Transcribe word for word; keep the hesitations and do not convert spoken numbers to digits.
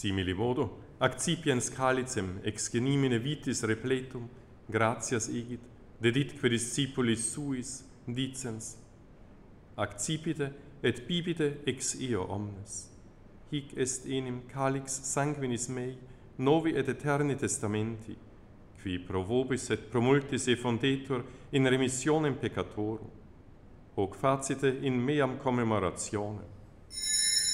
Simili modo, accipiens calicem ex genimine vitis repletum, gratias egit, deditque discipulis suis, dicens, accipite et bibite ex eo omnes. Hic est enim calix sanguinis mei, novi et eterni testamenti, qui pro vobis et pro multis effundetur in remissionem peccatorum. Hoc facite in meam commemorationem.